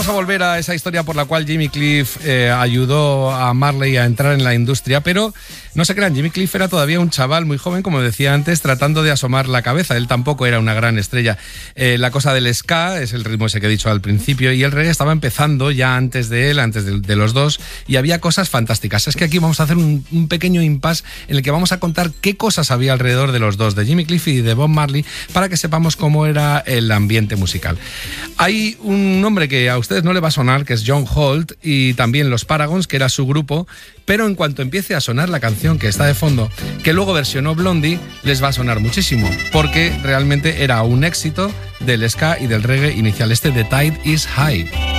Vamos a volver a esa historia por la cual Jimmy Cliff ayudó a Marley a entrar en la industria, pero no se crean, Jimmy Cliff era todavía un chaval muy joven, como decía antes, tratando de asomar la cabeza. Él tampoco era una gran estrella. La cosa del ska es el ritmo ese que he dicho al principio, y el reggae estaba empezando ya antes de él, antes de los dos, y había cosas fantásticas. Es que aquí vamos a hacer un pequeño impasse en el que vamos a contar qué cosas había alrededor de los dos, de Jimmy Cliff y de Bob Marley, para que sepamos cómo era el ambiente musical. Hay un nombre que a ustedes no le va a sonar, que es John Holt, y también los Paragons, que era su grupo, pero en cuanto empiece a sonar la canción que está de fondo, que luego versionó Blondie, les va a sonar muchísimo, porque realmente era un éxito del ska y del reggae inicial, The Tide is High.